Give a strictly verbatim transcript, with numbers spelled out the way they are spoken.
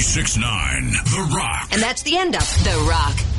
ninety-six point nine The Rock. And that's the end of The Rock,